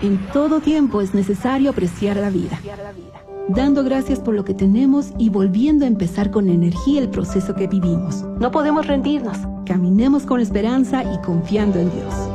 En todo tiempo es necesario apreciar la vida, dando gracias por lo que tenemos y volviendo a empezar con energía el proceso que vivimos. No podemos rendirnos. Caminemos con esperanza y confiando en Dios.